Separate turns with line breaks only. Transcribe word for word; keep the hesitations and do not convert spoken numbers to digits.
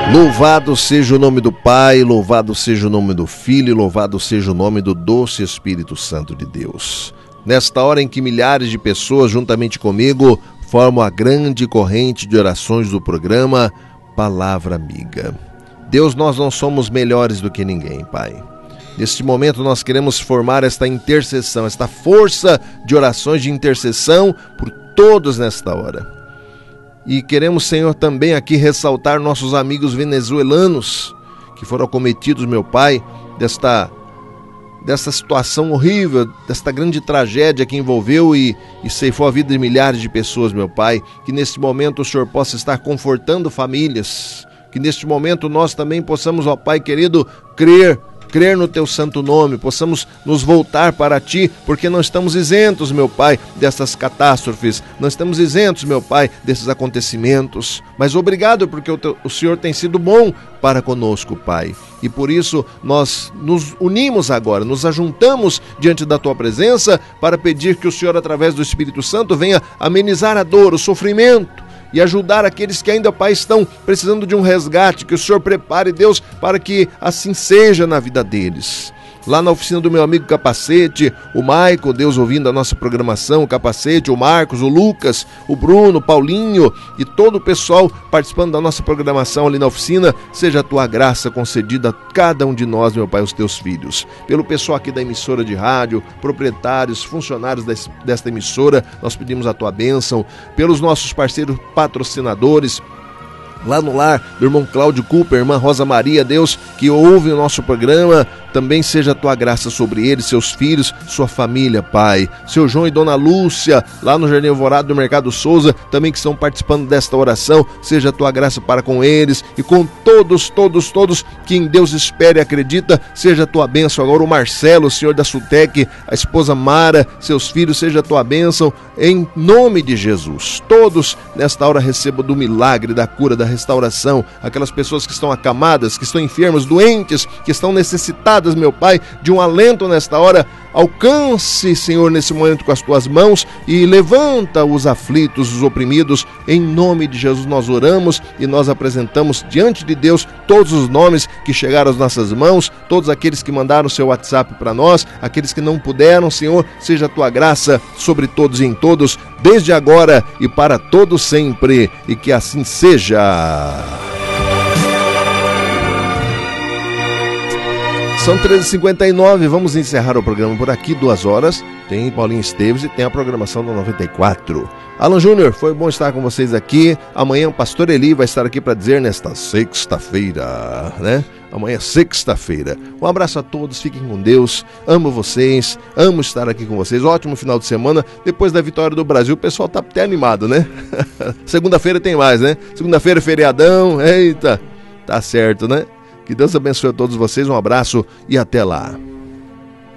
Louvado seja o nome do Pai, louvado seja o nome do Filho, e louvado seja o nome do doce Espírito Santo de Deus. Nesta hora em que milhares de pessoas, juntamente comigo, formam a grande corrente de orações do programa Palavra Amiga. Deus, nós não somos melhores do que ninguém, Pai. Neste momento nós queremos formar esta intercessão, esta força de orações de intercessão por todos nesta hora. E queremos, Senhor, também aqui ressaltar nossos amigos venezuelanos que foram acometidos, meu Pai, desta, desta situação horrível, desta grande tragédia que envolveu e, e ceifou a vida de milhares de pessoas, meu Pai. Que neste momento o Senhor possa estar confortando famílias, que neste momento nós também possamos, ó Pai querido, crer, crer no Teu santo nome, possamos nos voltar para Ti, porque não estamos isentos, meu Pai, dessas catástrofes, não estamos isentos, meu Pai, desses acontecimentos, mas obrigado porque o, teu, o Senhor tem sido bom para conosco, Pai, e por isso nós nos unimos agora, nos ajuntamos diante da Tua presença para pedir que o Senhor, através do Espírito Santo, venha amenizar a dor, o sofrimento, e ajudar aqueles que ainda, Pai, estão precisando de um resgate, que o Senhor prepare, Deus, para que assim seja na vida deles. Lá na oficina do meu amigo Capacete, o Maico, Deus, ouvindo a nossa programação, o Capacete, o Marcos, o Lucas, o Bruno, o Paulinho e todo o pessoal participando da nossa programação ali na oficina, seja a Tua graça concedida a cada um de nós, meu Pai, os Teus filhos. Pelo pessoal aqui da emissora de rádio, proprietários, funcionários desta emissora, nós pedimos a Tua bênção. Pelos nossos parceiros patrocinadores, lá no lar do irmão Cláudio Cooper, irmã Rosa Maria, Deus, que ouve o nosso programa, também seja a Tua graça sobre eles, seus filhos, sua família, Pai. Seu João e Dona Lúcia, lá no Jardim Alvorada do Mercado Souza, também que estão participando desta oração, seja a Tua graça para com eles e com todos, todos, todos que em Deus espera e acredita, seja a Tua bênção. Agora o Marcelo, o senhor da Sutec, a esposa Mara, seus filhos, seja a Tua bênção, em nome de Jesus. Todos nesta hora recebam do milagre, da cura, da restauração, aquelas pessoas que estão acamadas, que estão enfermas, doentes, que estão necessitadas, meu Pai, de um alento nesta hora. Alcance, Senhor, nesse momento com as Tuas mãos e levanta os aflitos, os oprimidos. Em nome de Jesus nós oramos e nós apresentamos diante de Deus todos os nomes que chegaram às nossas mãos, todos aqueles que mandaram seu WhatsApp para nós, aqueles que não puderam, Senhor, seja a Tua graça sobre todos e em todos, desde agora e para todo sempre, e que assim seja. São treze e cinquenta e nove, vamos encerrar o programa por aqui, duas horas. Tem Paulinho Esteves e tem a programação da noventa e quatro. Alan Júnior, foi bom estar com vocês aqui. Amanhã o Pastor Eli vai estar aqui para dizer nesta sexta-feira, né? Amanhã é sexta-feira. Um abraço a todos, fiquem com Deus. Amo vocês, amo estar aqui com vocês. Ótimo final de semana. Depois da vitória do Brasil, o pessoal tá até animado, né? Segunda-feira tem mais, né? Segunda-feira, feriadão. Eita, tá certo, né? Que Deus abençoe a todos vocês, um abraço e até lá.